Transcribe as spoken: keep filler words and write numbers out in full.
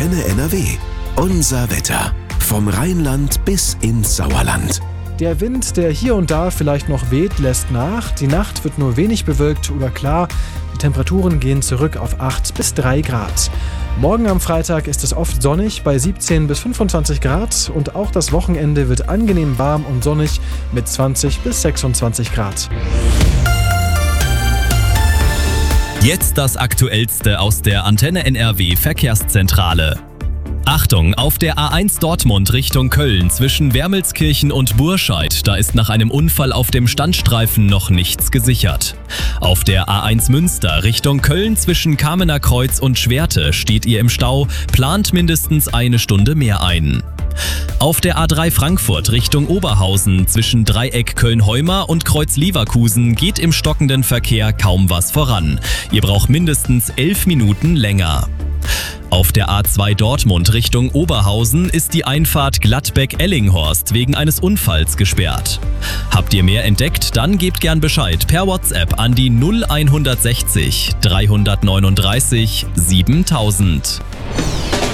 Antenne N R W. Unser Wetter. Vom Rheinland bis ins Sauerland. Der Wind, der hier und da vielleicht noch weht, lässt nach. Die Nacht wird nur wenig bewölkt oder klar. Die Temperaturen gehen zurück auf acht bis drei Grad. Morgen am Freitag ist es oft sonnig bei siebzehn bis fünfundzwanzig Grad und auch das Wochenende wird angenehm warm und sonnig mit zwanzig bis sechsundzwanzig Grad. Jetzt das Aktuellste aus der Antenne N R W Verkehrszentrale. Achtung, auf der A eins Dortmund Richtung Köln zwischen Wermelskirchen und Burscheid, da ist nach einem Unfall auf dem Standstreifen noch nichts gesichert. Auf der A eins Münster Richtung Köln zwischen Kamener Kreuz und Schwerte steht ihr im Stau, plant mindestens eine Stunde mehr ein. Auf der A drei Frankfurt Richtung Oberhausen zwischen Dreieck Köln-Heuma und Kreuz Leverkusen geht im stockenden Verkehr kaum was voran. Ihr braucht mindestens elf Minuten länger. Auf der A zwei Dortmund Richtung Oberhausen ist die Einfahrt Gladbeck-Ellinghorst wegen eines Unfalls gesperrt. Habt ihr mehr entdeckt? Dann gebt gern Bescheid per WhatsApp an die null eins sechzig dreihundertneununddreißig siebentausend.